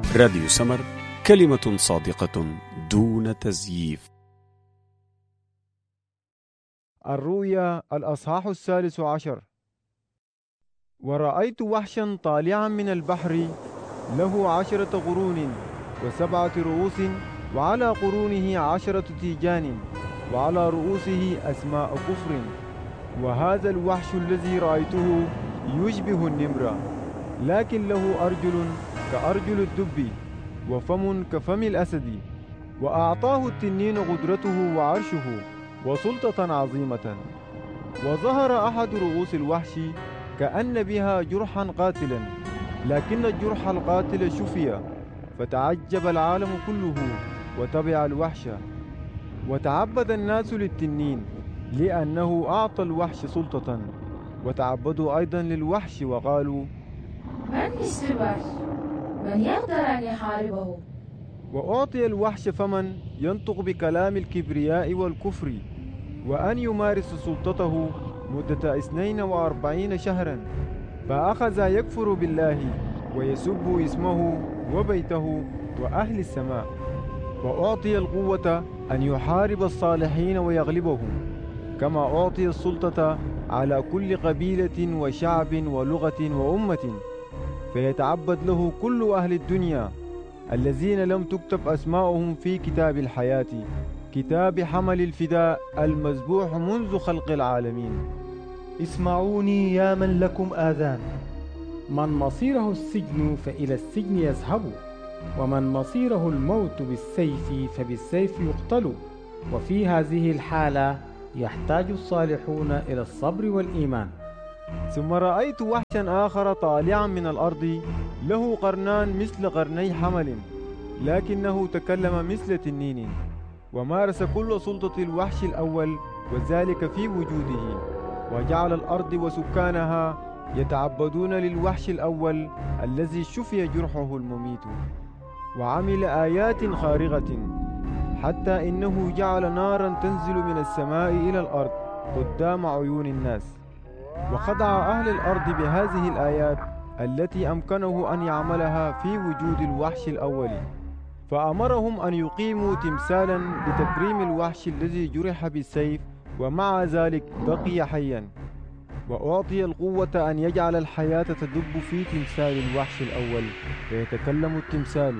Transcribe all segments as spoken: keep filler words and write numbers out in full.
راديو سمر، كلمة صادقة دون تزييف. الرؤيا الأصحاح الثالث عشر. ورأيت وحشا طالعا من البحر له عشرة قرون وسبعة رؤوس، وعلى قرونه عشرة تيجان، وعلى رؤوسه أسماء كفر. وهذا الوحش الذي رأيته يشبه النمر، لكن له أرجل كأرجل الدب وفم كفم الأسد. وأعطاه التنين قدرته وعرشه وسلطة عظيمة. وظهر أحد رؤوس الوحش كأن بها جرحا قاتلا، لكن الجرح القاتل شفي، فتعجب العالم كله وتبع الوحش. وتعبد الناس للتنين لأنه أعطى الوحش سلطة، وتعبدوا أيضا للوحش وقالوا: من مثل الوحش؟ من يقدر أن يحاربه؟ وأعطي الوحش فمن ينطق بكلام الكبرياء والكفر، وأن يمارس سلطته مدة اثنين وأربعين شهرا. فأخذ يكفر بالله ويسب اسمه وبيته وأهل السماء. وأعطي القوة أن يحارب الصالحين ويغلبهم، كما أعطي السلطة على كل قبيلة وشعب ولغة وأمة. فيتعبد له كل أهل الدنيا الذين لم تكتب أسماؤهم في كتاب الحياة، كتاب حمل الفداء المذبوح منذ خلق العالمين. اسمعوني يا من لكم آذان. من مصيره السجن فإلى السجن يذهب، ومن مصيره الموت بالسيف فبالسيف يقتل. وفي هذه الحالة يحتاج الصالحون إلى الصبر والإيمان. ثم رأيت وحشا آخر طالعا من الأرض له قرنان مثل قرني حمل، لكنه تكلم مثل تنين. ومارس كل سلطة الوحش الأول، وذلك في وجوده. وجعل الأرض وسكانها يتعبدون للوحش الأول الذي شفي جرحه المميت. وعمل آيات خارقة، حتى إنه جعل نارا تنزل من السماء إلى الأرض قدام عيون الناس. وخدع أهل الأرض بهذه الآيات التي أمكنه أن يعملها في وجود الوحش الأول. فأمرهم أن يقيموا تمثالا لتكريم الوحش الذي جرح بالسيف، ومع ذلك بقي حيا. وأعطي القوة أن يجعل الحياة تدب في تمثال الوحش الأول فيتكلم التمثال،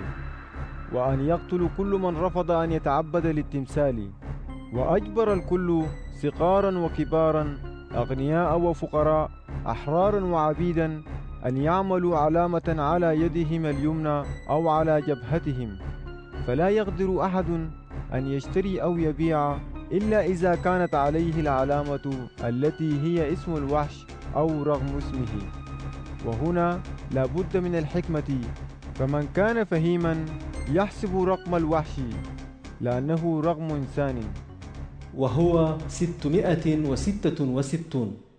وأن يقتل كل من رفض أن يتعبد للتمثال. وأجبر الكل صغارا وكبارا، أغنياء وفقراء، أحرارا وعبيدا، أن يعملوا علامة على يدهم اليمنى أو على جبهتهم، فلا يقدر أحد أن يشتري أو يبيع إلا إذا كانت عليه العلامة التي هي اسم الوحش أو رغم اسمه. وهنا لا بد من الحكمة، فمن كان فهيما يحسب رقم الوحش لأنه رقم إنسان، وهو ستمائة وستة وستون.